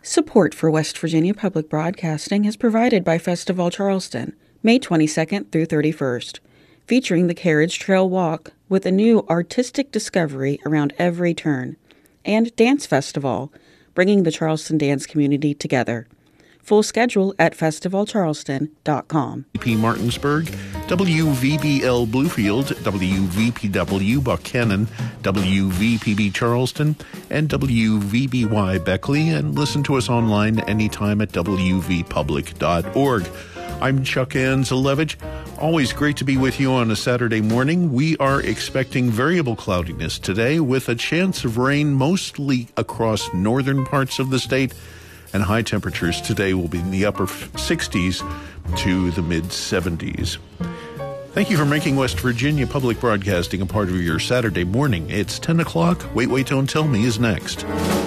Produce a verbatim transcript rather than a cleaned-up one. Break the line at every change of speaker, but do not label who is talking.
Support for West Virginia Public Broadcasting is provided by Festival Charleston, May twenty-second through thirty-first, featuring the Carriage Trail Walk with a new artistic discovery around every turn, and Dance Festival, bringing the Charleston dance community together. Full schedule at festival charleston dot com.
P. Martinsburg, W V B L Bluefield, W V P W Buchanan, W V P B Charleston, and W V B Y Beckley, and listen to us online anytime at w v public dot org. I'm Chuck Anzelevich. Always great to be with you on a Saturday morning. We are expecting variable cloudiness today with a chance of rain mostly across northern parts of the state, and high temperatures today will be in the upper sixties to the mid seventies. Thank you for making West Virginia Public Broadcasting a part of your Saturday morning. It's ten o'clock. Wait, Wait, Don't Tell Me is next.